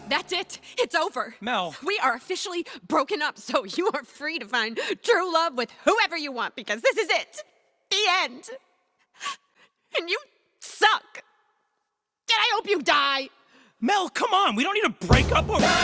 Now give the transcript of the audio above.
That's it. It's over. Mel. We are officially broken up, so you are free to find true love with whoever you want, because this is it. The end. And you suck. And I hope you die. Mel, come on. We don't need to break up over...